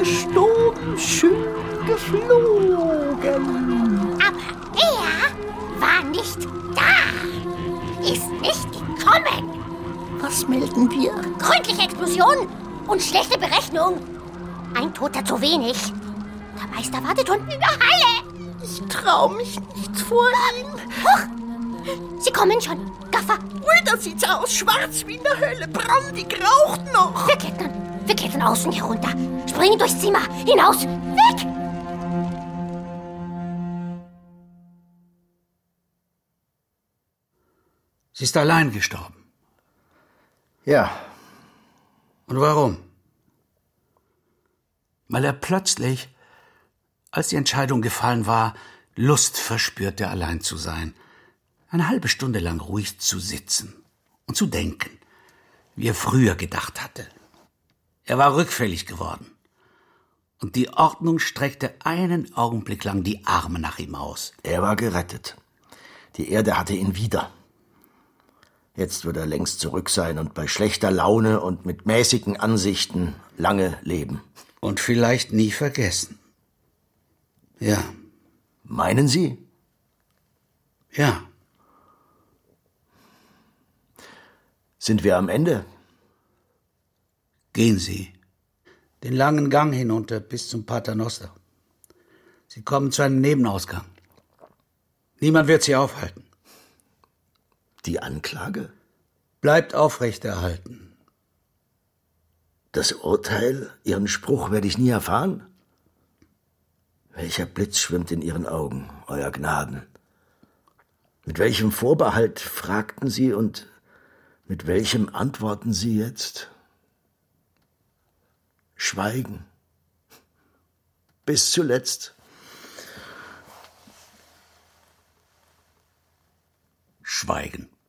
gestorben, schön geflogen. Aber er war nicht da. Ist nicht gekommen. Was melden wir? Gründliche Explosion und schlechte Berechnung. Ein Toter zu wenig. Der Meister wartet unten in der Halle. Ich trau mich nicht vor ihm. Huch! Sie kommen schon. Gaffer. Ui, da sieht's aus. Schwarz wie in der Hölle. Brandig raucht noch. Wir klettern außen herunter. Springen durchs Zimmer. Hinaus. Weg! Sie ist allein gestorben. Ja. Und warum? Weil er plötzlich, als die Entscheidung gefallen war, Lust verspürte, allein zu sein. Eine halbe Stunde lang ruhig zu sitzen und zu denken, wie er früher gedacht hatte. Er war rückfällig geworden. Und die Ordnung streckte einen Augenblick lang die Arme nach ihm aus. Er war gerettet. Die Erde hatte ihn wieder. Jetzt wird er längst zurück sein und bei schlechter Laune und mit mäßigen Ansichten lange leben. Und vielleicht nie vergessen. Ja. Meinen Sie? Ja. Sind wir am Ende? Gehen Sie den langen Gang hinunter bis zum Paternoster. Sie kommen zu einem Nebenausgang. Niemand wird Sie aufhalten. Die Anklage? Bleibt aufrechterhalten. Das Urteil, Ihren Spruch werde ich nie erfahren? Welcher Blitz schwimmt in Ihren Augen, Euer Gnaden? Mit welchem Vorbehalt fragten Sie und mit welchem antworten Sie jetzt? Schweigen. Bis zuletzt. Schweigen.